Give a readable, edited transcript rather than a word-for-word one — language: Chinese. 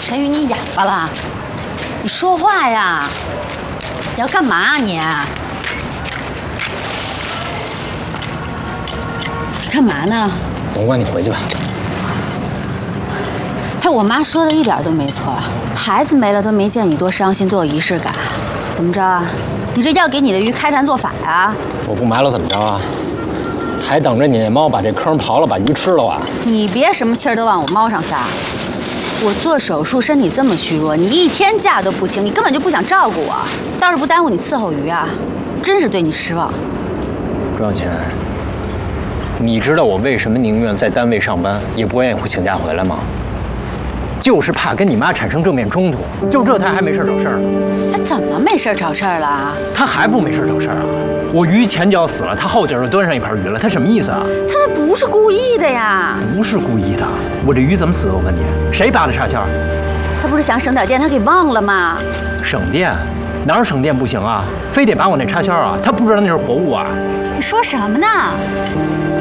陈宇，你哑巴了？你说话呀！你要干嘛啊你？你干嘛呢？ 甭管你回去吧。 哎，我妈说的一点都没错，孩子没了都没见你多伤心，多有仪式感。怎么着？你这要给你的鱼开坛做法呀？ 我不埋了怎么着啊？还等着你那猫把这坑刨了，把鱼吃了啊？ 你别什么气儿都往我猫上撒。我做手术，身体这么虚弱，你一天假都不请，你根本就不想照顾我，倒是不耽误你伺候鱼啊，真是对你失望。 朱小琴，你知道我为什么宁愿在单位上班，也不愿意请假回来吗？就是怕跟你妈产生正面冲突。就这，他还没事找事儿呢。 他怎么没事找事儿了？ 他还不没事找事儿啊？我鱼前脚死了，他后脚就端上一盘鱼了，他什么意思啊？ 他那不是故意的呀！ 不是故意的，我这鱼怎么死的？我问你，谁拔的插销？ 他不是想省点电，他给忘了吗？ 省电？哪有省电不行啊？非得拔我那插销啊？他不知道那是活物啊？ 你说什么呢？